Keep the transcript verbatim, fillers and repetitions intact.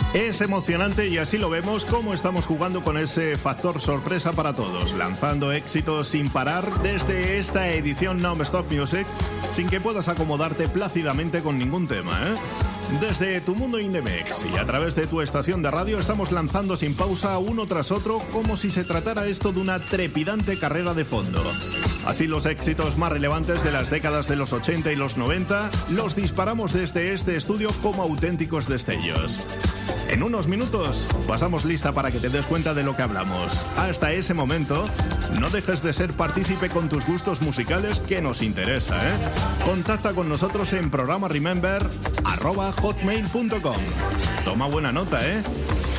Es emocionante y así lo vemos cómo estamos jugando con ese factor sorpresa para todos, lanzando éxitos sin parar desde esta edición Non-Stop Music, sin que puedas acomodarte plácidamente con ningún tema, ¿eh? Desde tu mundo Indemex y a través de tu estación de radio estamos lanzando sin pausa uno tras otro como si se tratara esto de una trepidante carrera de fondo. Así los éxitos más relevantes de las décadas de los ochenta y los noventa los disparamos desde este estudio como auténticos destellos. En unos minutos pasamos lista para que te des cuenta de lo que hablamos. Hasta ese momento, no dejes de ser partícipe con tus gustos musicales, que nos interesa, ¿eh? Contacta con nosotros en programa remember arroba hotmail punto com. Toma buena nota, ¿eh?